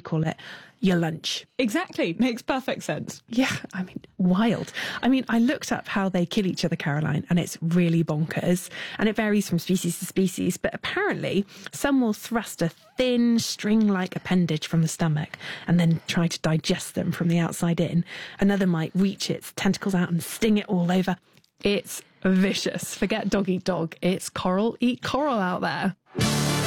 call it, your lunch. Exactly. Makes perfect sense. Yeah, I mean, wild. I mean, I looked up how they kill each other, Caroline, and it's really bonkers. And it varies from species to species, but apparently some will thrust a thin string-like appendage from the stomach and then try to digest them from the outside in. Another might reach its tentacles out and sting it all over. It's vicious. Forget dog eat dog. It's coral eat coral out there.